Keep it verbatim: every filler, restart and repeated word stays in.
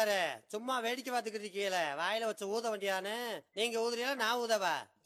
ஊதுறாரு. சும்மா வேடிக்கை பார்த்துக்கிட்டு இருக்கீங்களே, வாயில வச்சு ஊத வேண்டியானு. நீங்க ஊதுறீங்களா நான் ஊதவா?